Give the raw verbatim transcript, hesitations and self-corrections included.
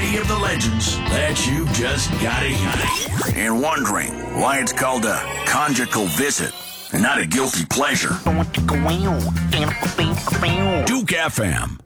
variety of the legends that you've just gotta hear. And wondering why it's called a conjugal visit and not a guilty pleasure. Duke F M.